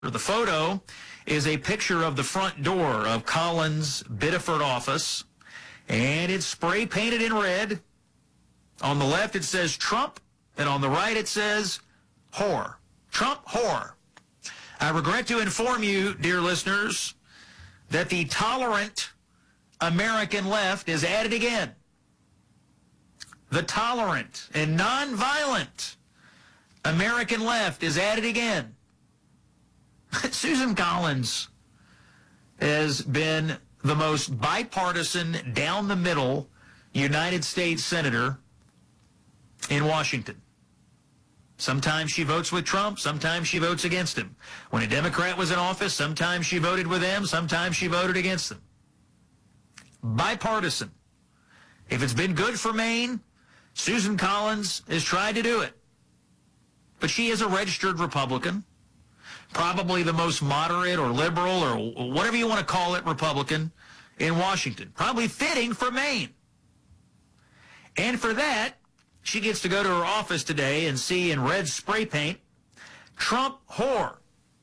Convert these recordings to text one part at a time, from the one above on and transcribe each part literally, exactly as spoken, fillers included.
The photo is a picture of the front door of Collins Biddeford office, and it's spray painted in red. On the left it says Trump, and on the right it says whore. Trump whore. I regret to inform you, dear listeners, that the tolerant American left is at it again. The tolerant and nonviolent American left is at it again. Susan Collins has been the most bipartisan, down-the-middle United States senator in Washington. Sometimes she votes with Trump, sometimes she votes against him. When a Democrat was in office, sometimes she voted with them, sometimes she voted against them. Bipartisan. If it's been good for Maine, Susan Collins has tried to do it. But she is a registered Republican, probably the most moderate or liberal or whatever you want to call it Republican in Washington. Probably fitting for Maine. And for that, she gets to go to her office today and see in red spray paint, Trump whore.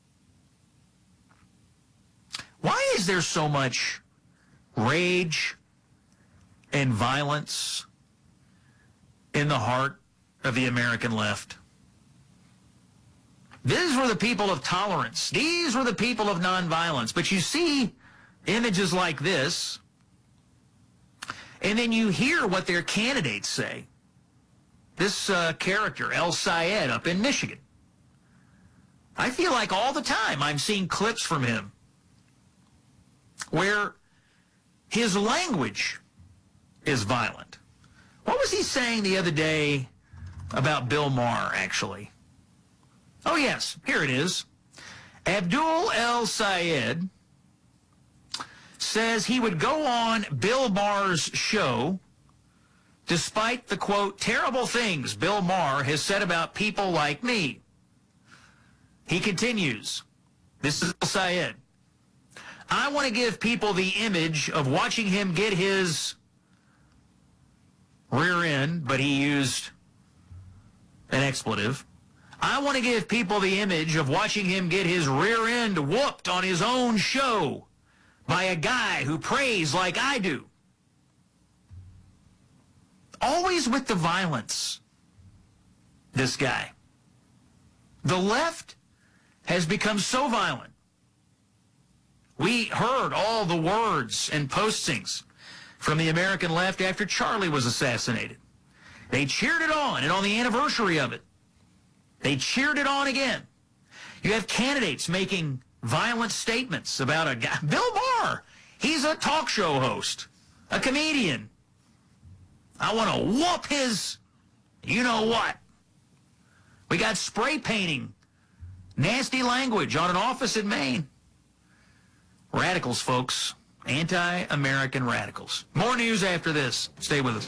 Why is there so much rage and violence in the heart of the American left? These were the people of tolerance. These were the people of nonviolence. But you see images like this, and then you hear what their candidates say. This uh, character, El Sayed, up in Michigan. I feel like all the time I'm seeing clips from him where his language is violent. What was he saying the other day about Bill Maher, actually? Oh, yes, here it is. Abdul El Sayed says he would go on Bill Maher's show despite the, quote, terrible things Bill Maher has said about people like me. He continues, this is El Sayed. I want to give people the image of watching him get his rear end, but he used an expletive. I want to give people the image of watching him get his rear end whooped on his own show by a guy who prays like I do. Always with the violence, this guy. The left has become so violent. We heard all the words and postings from the American left after Charlie was assassinated. They cheered it on, and on the anniversary of it, they cheered it on again. You have candidates making violent statements about a guy. Bill Maher, he's a talk show host, a comedian. I want to whoop his you-know-what. We got spray painting, nasty language on an office in Maine. Radicals, folks. Anti-American radicals. More news after this. Stay with us.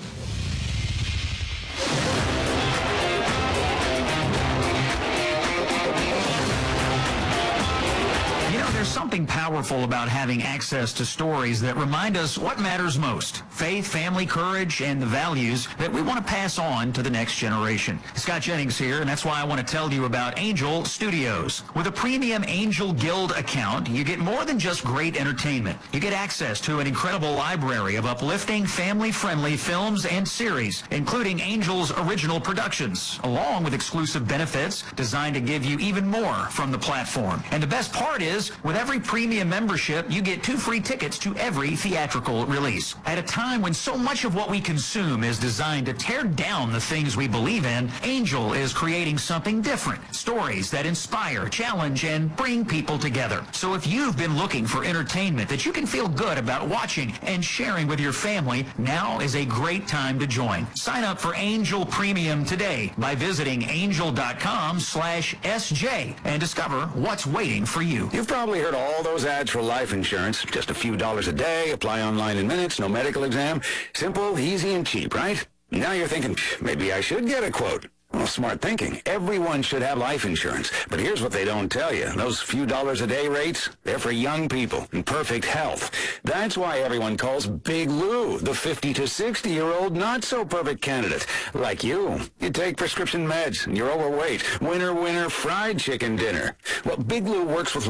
There's something powerful about having access to stories that remind us what matters most. Faith, family, courage, and the values that we want to pass on to the next generation. Scott Jennings here, and that's why I want to tell you about Angel Studios. With a premium Angel Guild account, you get more than just great entertainment. You get access to an incredible library of uplifting, family-friendly films and series, including Angel's original productions, along with exclusive benefits designed to give you even more from the platform. And the best part is, with every premium membership, you get two free tickets to every theatrical release. At a time when so much of what we consume is designed to tear down the things we believe in, Angel is creating something different. Stories that inspire, challenge, and bring people together. So if you've been looking for entertainment that you can feel good about watching and sharing with your family, now is a great time to join. Sign up for Angel Premium today by visiting angel.com slash SJ and discover what's waiting for you. You've probably heard all those ads for life insurance. Just a few dollars a day, apply online in minutes, no medical exam. Simple, easy, and cheap, right? Now you're thinking, maybe I should get a quote. Well, smart thinking. Everyone should have life insurance. But here's what they don't tell you. Those few dollars a day rates, they're for young people in perfect health. That's why everyone calls Big Lou the fifty to sixty-year-old not-so-perfect candidate. Like you. You take prescription meds, and you're overweight. Winner, winner, fried chicken dinner. Well, Big Lou works with